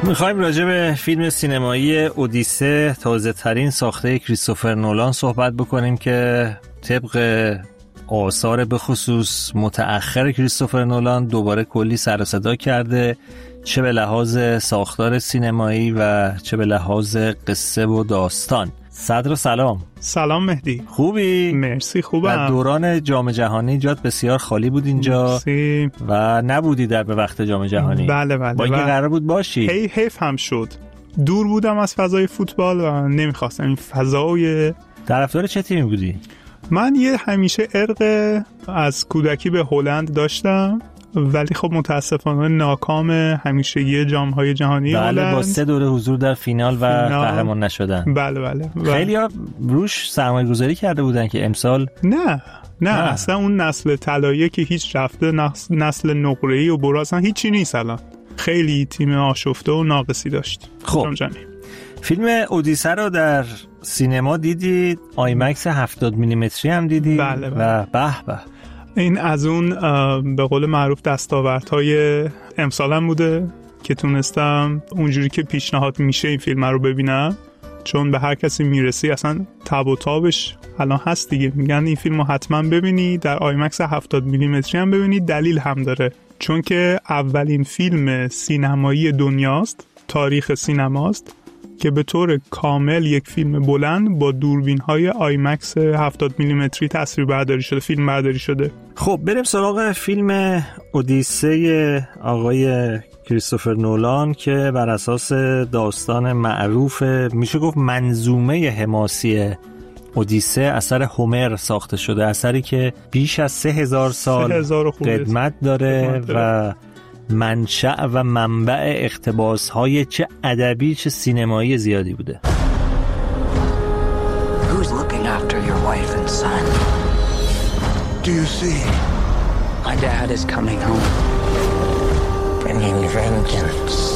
میخوایم راجع به فیلم سینمایی اودیسه، تازه ترین ساخته کریستوفر نولان صحبت بکنیم که طبق آثار به خصوص متأخر کریستوفر نولان دوباره کلی سر و صدا کرده، چه به لحاظ ساختار سینمایی و چه به لحاظ قصه و داستان. صدر سلام. سلام مهدی. خوبی؟ مرسی خوبم. در دوران جام جهانی جات بسیار خالی بود اینجا. مرسی. و نبودی در به وقت جام جهانی. بله. با اینکه قرار بود باشی. حیف هم شد. دور بودم از فضای فوتبال و نمیخواستم این فضای. طرفدار چه تیمی بودی؟ من همیشه ارق از کودکی به هلند داشتم، ولی خب متاسفانه ناکام همیشگی جام‌های جهانی هلند. بله، با 3 دوره حضور در فینال و قهرمان نشدن. بله. خیلی‌ها روش سرمایه‌گذاری کرده بودن که امسال نه اصلا اون نسل طلایی که هیچ رفته، نسل نقره‌ای و براز هیچی نیست. الان خیلی تیم آشفته و ناقصی داشت. خب فیلم اودیسه رو در سینما دیدید، آیمکس 70 میلیمتری هم دیدید. بله. و به این از اون به قول معروف دستاوردهای امسالم بوده که تونستم اونجوری که پیشنهاد میشه این فیلم رو ببینم، چون به هر کسی میرسی اصلا تب و تابش الان هست دیگه، میگن این فیلم رو حتما ببینی، در آیمکس 70 میلیمتری هم ببینی. دلیل هم داره، چون که اولین فیلم سینمایی دنیاست، تاریخ سینماست، که به طور کامل یک فیلم بلند با دوربین‌های آیمکس 70 میلیمتری تصویر برداری شده، فیلم برداری شده. خب بریم سراغ فیلم اودیسه آقای کریستوفر نولان که بر اساس داستان معروف، میشه گفت منظومه حماسی اودیسه، اثر هومر ساخته شده، اثری که بیش از 3000 سال قدمت داره و منشأ و منبع اقتباس‌های چه ادبی چه سینمایی زیادی بوده. Who's looking after your wife and son? Do you see? My dad is coming home. Bringing vengeance.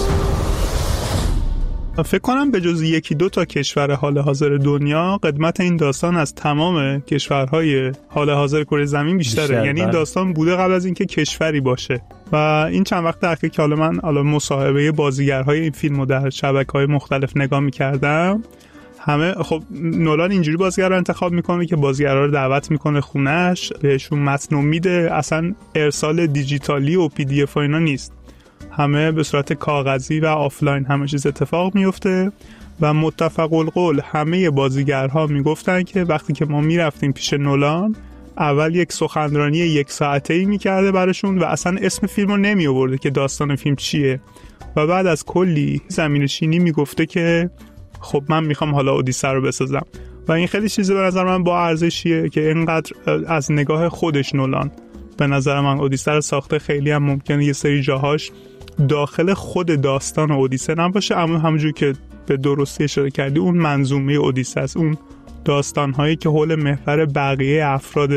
فکر کنم به جز 1-2 تا کشور حال حاضر دنیا قدمت این داستان از تمام کشورهای حال حاضر کره زمین بیشتره. یعنی این داستان بوده قبل از اینکه کشوری باشه. و این چند وقت اخیر که من مصاحبه بازیگرهای این فیلمو در شبکه‌های مختلف نگاه می‌کردم، همه خب نولان اینجوری بازیگر رو انتخاب میکنه که بازیگرها رو دعوت میکنه خونه‌اش، بهشون متن میده، اصلا ارسال دیجیتالی و پی دی اف و اینا نیست، همه به صورت کاغذی و آفلاین همه چیز اتفاق میفته. و متفق القول همه بازیگرها میگفتن که وقتی که ما میرفتیم پیش نولان، اول یک سخنرانی 1 ساعته‌ای میکرده براشون و اصلا اسم فیلم رو نمی آورده که داستان فیلم چیه، و بعد از کلی زمینه‌شینی میگفته که خب من میخوام حالا اودیسه رو بسازم. و این خیلی چیزی به نظر من با ارزشیه که اینقدر از نگاه خودش نولان به نظر من اودیسه رو ساخته. خیلی هم ممکنه یه سری جاهاش داخل خود داستان اودیسه نباشه، اما همونجور که به درستی اشاره کردی اون منظومه اودیسه است، اون داستان‌هایی که حول محور بقیه افراد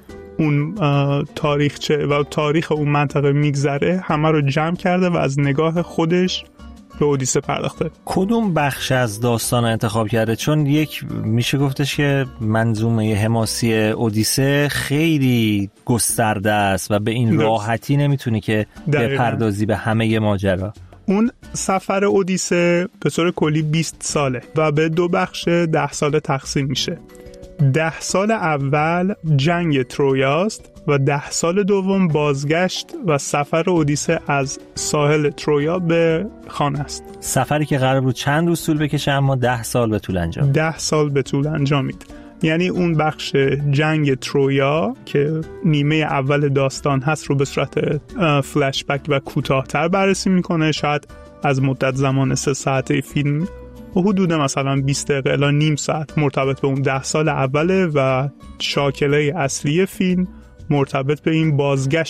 اون تاریخچه و تاریخ اون منطقه میگذره همه رو جمع کرده و از نگاه خودش به اودیسه پرداخته. کدوم بخش از داستان رو انتخاب کرده؟ چون یک میشه گفتش که منظومه حماسی اودیسه خیلی گسترده است و به این راحتی نمیتونی که بپردازی به همه ماجرا. اون سفر اودیسه به طور کلی 20 ساله و به 2 بخش 10 ساله تقسیم میشه. 10 سال اول جنگ ترویاست و 10 سال دوم بازگشت و سفر اودیسه از ساحل ترویا به خانه است. سفری که قرار بود چند روز طول بکشه اما 10 سال به طول انجام. 10 سال به طول انجامید. یعنی اون بخش جنگ ترویا که نیمه اول داستان هست رو به صورت فلش بک و کوتاه‌تر بررسی میکنه، شاید از مدت زمان 3 ساعته فیلم و حدود مثلا 20 دقیقه الی نیم ساعت مرتبط به اون 10 سال اوله و شاکله اصلی فیلم مرتبط به این بازگشت